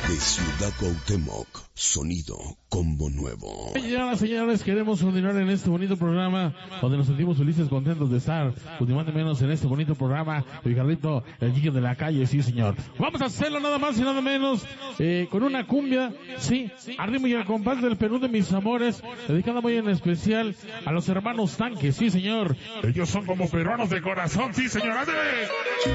De Ciudad Cuauhtémoc, sonido Combo Nuevo. Señoras, señores, queremos continuar en este bonito programa donde nos sentimos felices, contentos de estar, últimamente menos en este bonito programa. El Carlito, el Guillo de la calle, sí señor. Vamos a hacerlo nada más y nada menos con una cumbia, sí, al ritmo y al compás del Perú de mis amores, dedicada muy en especial a los hermanos Tanques, sí señor. Ellos son como peruanos de corazón, sí señor. ¡Ándale!